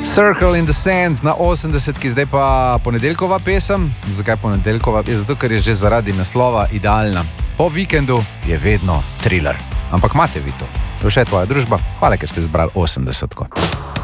Circle in the Sand na 80, zdaj pa ponedeljkova pesem. Zakaj ponedeljkova? Zato, ker je že zaradi naslova idealna. Po vikendu je vedno thriller. Ampak imate vi to. To je še tvoja družba. Hvala, ker ste izbrali 80.